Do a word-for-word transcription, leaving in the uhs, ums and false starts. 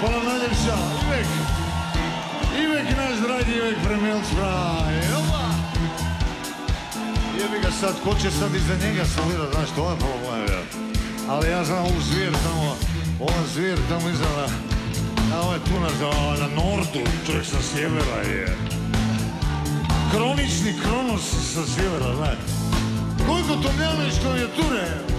Hvala najljepša, Ivek. Ivek, naš dragi Ivek Premijelc, braj. Jebi ga sad, ko će sad iza njega solirat, znaš, to je problem, ja. Ali ja znam ovu zvijer tamo, ova zvijer tamo iza na, na ovaj tu na, na nordu, čovjek sa sjevera je. Kronični Kronos sa sjevera, znaš. Koliko to mljaniš klavijature,